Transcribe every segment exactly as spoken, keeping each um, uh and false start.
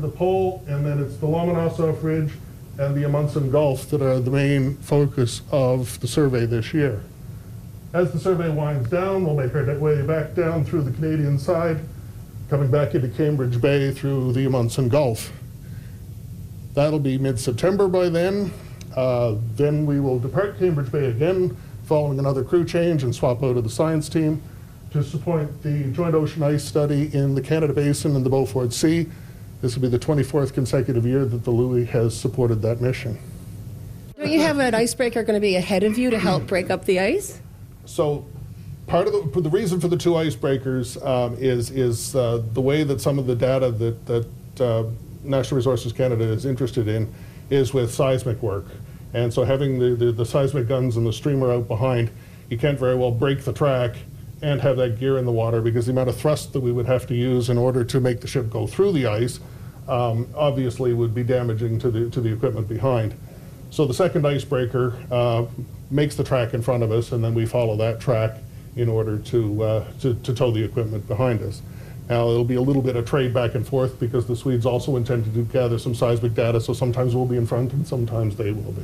the pole, and then it's the Lomonosov Ridge and the Amundsen Gulf that are the main focus of the survey this year. As the survey winds down, we'll make our way back down through the Canadian side, coming back into Cambridge Bay through the Amundsen Gulf. That'll be mid-September by then. Uh, then we will depart Cambridge Bay again, following another crew change, and swap out of the science team to support the Joint Ocean Ice Study in the Canada Basin and the Beaufort Sea. This will be the twenty-fourth consecutive year that the Louis has supported that mission. Don't you have an icebreaker going to be ahead of you to help break up the ice? So part of the, the reason for the two icebreakers um, is, is uh, the way that some of the data that, that uh, Natural Resources Canada is interested in is with seismic work. And so having the, the, the seismic guns and the streamer out behind, you can't very well break the track and have that gear in the water, because the amount of thrust that we would have to use in order to make the ship go through the ice um, obviously would be damaging to the, to the equipment behind. So the second icebreaker uh, makes the track in front of us, and then we follow that track in order to, uh, to, to tow the equipment behind us. Now, it'll be a little bit of trade back and forth, because the Swedes also intend to do, gather some seismic data, so sometimes we'll be in front and sometimes they will be.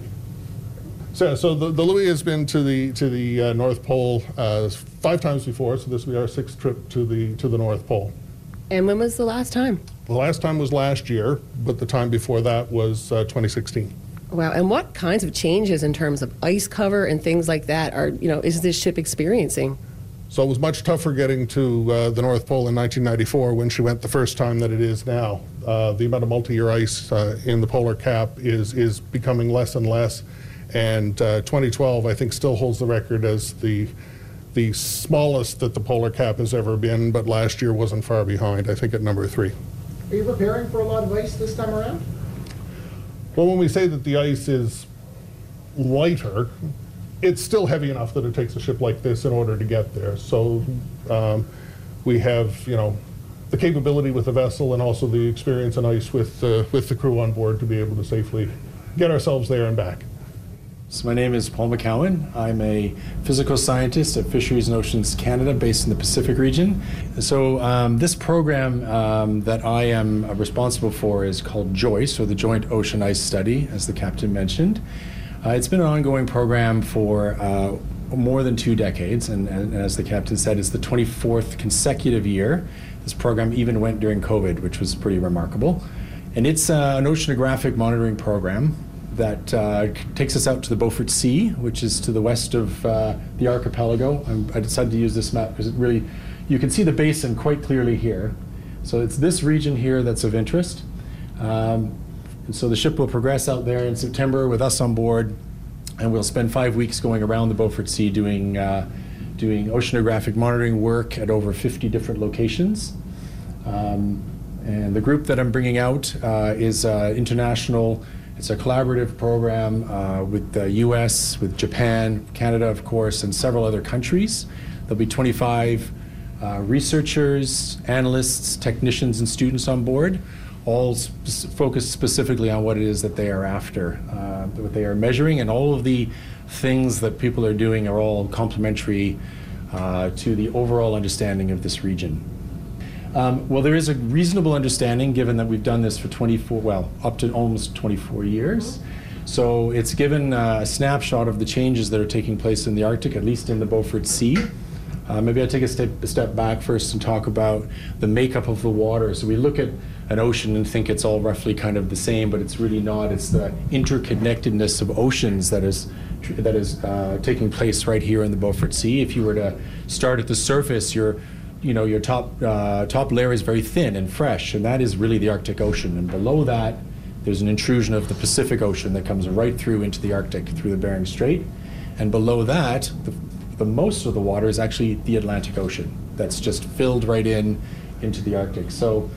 So, so the, the Louis has been to the, to the uh, North Pole uh, five times before, so this will be our sixth trip to the, to the North Pole. And when was the last time? The last time was last year, but the time before that was uh, twenty sixteen. Wow, and what kinds of changes in terms of ice cover and things like that are, you know, is this ship experiencing? So it was much tougher getting to uh, the North Pole in nineteen ninety-four when she went the first time than it is now. Uh, the amount of multi-year ice uh, in the polar cap is, is becoming less and less, and uh, twenty twelve, I think, still holds the record as the, the smallest that the polar cap has ever been, but last year wasn't far behind, I think at number three. Are you preparing for a lot of ice this time around? Well, when we say that the ice is lighter, it's still heavy enough that it takes a ship like this in order to get there. So um, we have, you know, the capability with the vessel and also the experience in ice with, uh, with the crew on board to be able to safely get ourselves there and back. So my name is Paul McCowan. I'm a physical scientist at Fisheries and Oceans Canada, based in the Pacific region. So um, this program um, that I am responsible for is called JOICE, or the Joint Ocean Ice Study, as the captain mentioned. Uh, it's been an ongoing program for uh, more than two decades, and, and as the captain said, it's the twenty-fourth consecutive year. This program even went during COVID, which was pretty remarkable. And it's uh, an oceanographic monitoring program that uh, takes us out to the Beaufort Sea, which is to the west of uh, the archipelago. I'm, I decided to use this map because it really, you can see the basin quite clearly here. So it's this region here that's of interest. Um, and so the ship will progress out there in September with us on board, and we'll spend five weeks going around the Beaufort Sea doing, uh, doing oceanographic monitoring work at over fifty different locations. Um, and the group that I'm bringing out uh, is uh, international. It's a collaborative program uh, with the U S, with Japan, Canada, of course, and several other countries. There'll be twenty-five uh, researchers, analysts, technicians, and students on board, all sp- focused specifically on what it is that they are after, uh, what they are measuring, and all of the things that people are doing are all complementary uh, to the overall understanding of this region. Um, well, there is a reasonable understanding, given that we've done this for twenty-four, well, up to almost twenty-four years. So it's given uh, a snapshot of the changes that are taking place in the Arctic, at least in the Beaufort Sea. Uh, maybe I take a step, a step back first and talk about the makeup of the water. So we look at an ocean and think it's all roughly kind of the same, but it's really not. It's the interconnectedness of oceans that is that is uh, taking place right here in the Beaufort Sea. If you were to start at the surface, you're you know, your top uh, top layer is very thin and fresh, and that is really the Arctic Ocean. And below that, there's an intrusion of the Pacific Ocean that comes right through into the Arctic through the Bering Strait. And below that, the, the most of the water is actually the Atlantic Ocean. That's just filled right in into the Arctic. So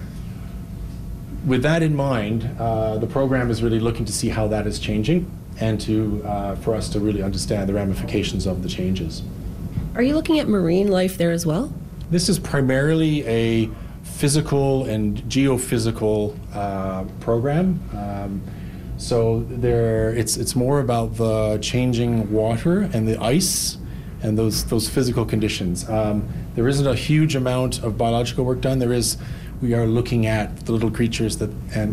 with that in mind, uh, the program is really looking to see how that is changing, and to uh, for us to really understand the ramifications of the changes. Are you looking at marine life there as well? This is primarily a physical and geophysical uh, program. Um, so there, it's it's more about the changing water and the ice and those those physical conditions. Um, there isn't a huge amount of biological work done. There is, we are looking at the little creatures that and